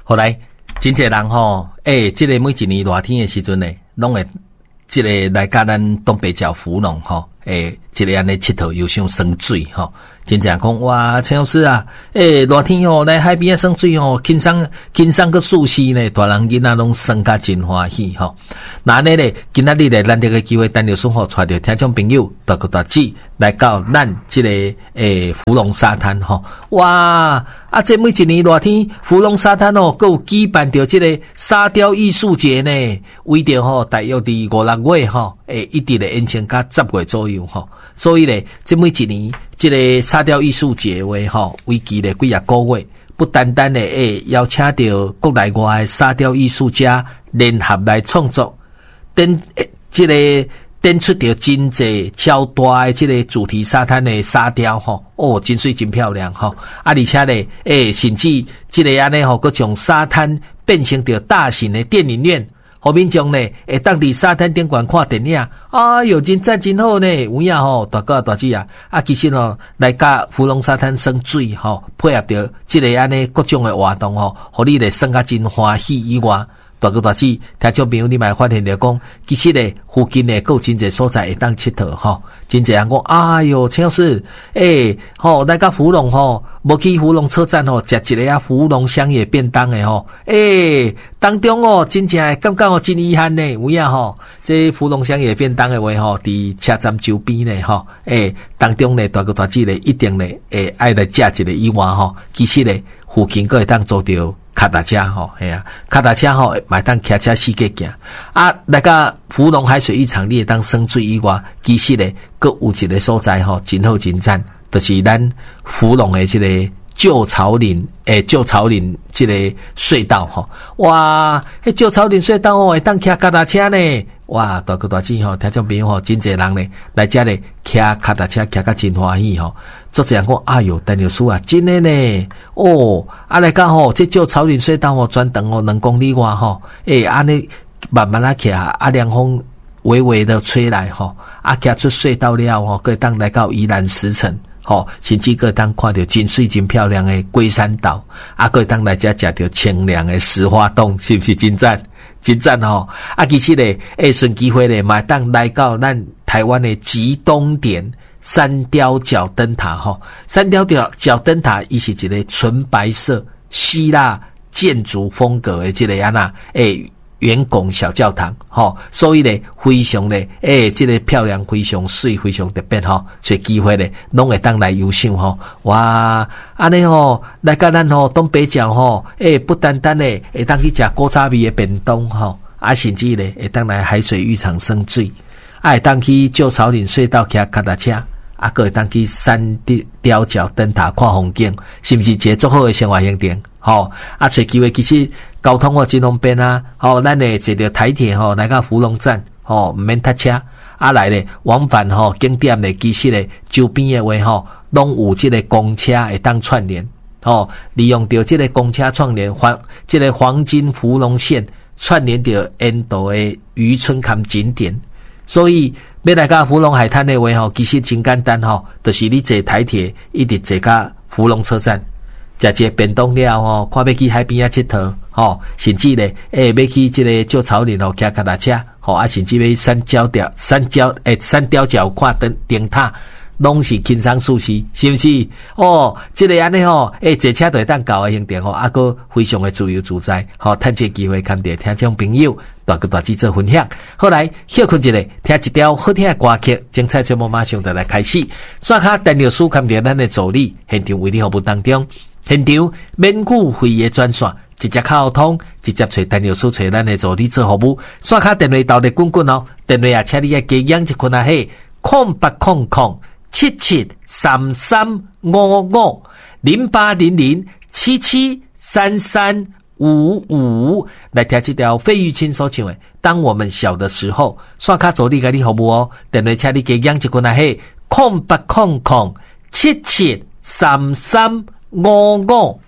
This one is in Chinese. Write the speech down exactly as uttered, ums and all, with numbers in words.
后来真侪人吼，诶、欸，即、這個每一年熱天的時陣呢，攏會即個來甲咱東北角福隆吼，誒、欸，即、這個安尼佚佗又想生水吼。真正講哇，陳老師啊，誒，熱天吼來海邊啊生水吼，輕鬆輕鬆個舒適呢，大人囡仔攏生甲真歡喜吼。那安尼咧，今仔日咧，咱這個機會，等著說吼，帶着聽眾朋友，大哥大姐來到咱即、這個誒、欸、福隆沙灘吼，哇！啊，這每一年熱天，福隆沙灘哦，佮有舉辦着即個沙雕藝術節呢，為着吼大約佇五六月吼，誒，一直咧延長到十月左右吼。所以咧，這每一年即個沙雕藝術節話吼，為期咧幾啊個月，不單單咧誒邀請到國內外的沙雕藝術家聯合來創作，等即、這個展出着真濟超大的即個主題沙灘的沙雕吼，哦，真水真漂亮吼，啊，而且咧誒，甚至即個安尼吼，佮將沙灘變成着大型的電影院。後面將呢，會當佇沙灘頂懸看電影，哎喲，真讚真好呢！有影吼，大哥大姐啊，啊，其實吼，來甲福隆沙灘耍水吼，配合着即個安尼各種的活動吼，互你咧耍甲真歡喜以外，大哥大姐，聽眾朋友你咪發現着講，其實咧附近咧夠真濟所在會當佚佗吼，真濟人講，哎喲，陳老師，誒，吼，來甲福隆吼，無去福隆車站吼，食一個啊福隆鄉野便當誒吼，誒，當中哦，真正感覺哦真遺憾呢，有影吼，這福隆鄉野便當誒話吼，佇車站周邊呢吼，誒，當中呢大哥大姐咧一定咧，誒，愛來食一個以外吼，其實咧附近閣會當做着。腳踏車吼，係啊，腳踏車吼，買當騎車四界行啊！那個福隆海水浴場，你會當耍水以外，其實咧，閣有一個所在吼，真好真讚，就是咱福隆的這個舊草嶺誒，舊草嶺這個隧道吼，哇！迄舊草嶺隧道哦，會當騎腳踏車呢，哇！大哥大姐吼，聽眾朋友吼，真濟人咧來遮咧騎腳踏車，騎甲真歡喜吼。做這樣講，哎喲，陳老師啊，真的呢，哦，啊來講吼，這舊草嶺隧道哦，轉長哦，兩公里外吼，誒，安尼慢慢啊騎啊，啊涼風微微的吹來吼，啊騎出隧道了吼，可以當來到宜蘭石城。吼、哦，甚至個當看到真水真漂亮的龜山島，啊，個當來遮食到清涼的石花凍，是不是真讚？真讚吼！啊，其實咧，誒，順機會咧，嘛當來到咱台灣的極東點三雕角燈塔吼，三雕角角燈塔伊是一個純白色希臘建築風格的這個樣啦，誒。圓拱小教堂，吼，所以咧非常咧，誒、欸，這個漂亮，非常水，非常特別，吼，所以機會咧，攏會當來遊賞，吼，哇，安尼吼，來甲咱吼東北角，吼，誒、欸，不單單咧，會當去食古早味的便當，吼，啊，甚至咧，會當來海水浴場耍水，啊，會當去舊草嶺隧道騎腳踏車，啊，個會當去三雕角燈塔看風景，是不是一個足好的生活行程？吼，啊，找機會其實。交通哦真方便啊！吼、哦，咱咧坐着台鐵吼來到福隆站，吼唔免搭車，啊來咧往返吼景點咧，其實咧周邊嘅話吼，攏有即個公車會當串聯，吼、哦，利用到即個公車串聯黃，即、這個黃金福隆線串聯到沿途嘅漁村坎景點，所以要來到福隆海灘嘅話吼，其實真簡單吼，就是你坐台鐵一直坐到福隆車站。食一個便當了吼，看要去海邊啊佚佗吼，甚至咧，誒、欸，要去這個舊草嶺吼，騎腳踏車吼，啊，甚至要去三角條、三角誒、欸、三雕角看燈燈塔，攏是輕鬆舒適，是不是？哦，這個安尼吼，誒、欸，坐車就會當到的行程吼，啊，個非常的自由自在，吼，趁這個機會跟着聽眾朋友大哥大姐做分享。後來休困一下，聽一條好聽的歌曲，精彩節目馬上就來開始。刷卡陳老師跟着咱的助理，現場為你服務當中。現場免付費的專線，直接卡通，直接找陳老師找咱的助理做服務。刷卡電話到的滾滾哦，電話也請你也加養一群啊嘿，空八空空七七三三五五零八零零七七三三五五，來聽這條費玉清所唱的《當我們小的時候》。刷卡助理給你服務哦，電話請你加養一群啊嘿，空八空空七七三三五五。